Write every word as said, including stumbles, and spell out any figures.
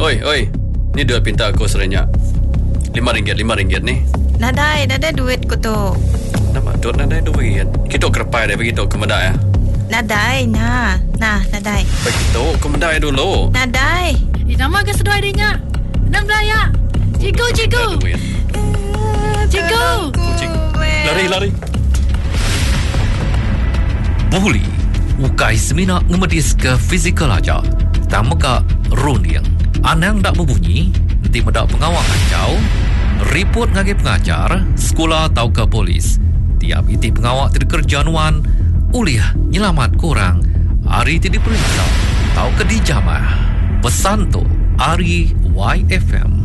Oi, oi. Ni duit pinta aku serenyak. Lima ringgit, lima ringgit ni. Nadai, nadai duit ko to. Nama dot nadai duit. Kita kerpai dia begitu ke medai ya. Nadai, nah. Nah, nadai. Begitu ke medai dulu. Nadai. Di nama ke sedoi dia. Enam belaya. Cikgu, cikgu. Cikgu. Lari, lari. Buli, ukai semina ngemedis ke fizikal aja. Tamaka runing. Anang dak berbunyi, nanti medak pengawal kacau. Report ngagi pengajar, sekolah atau ke polis. Tiap iti pengawal terkerja nuan, uliah nyelamat kurang. Hari tidak diperiksa, tau ke dijamah. Pesan tu, Ari Y F M.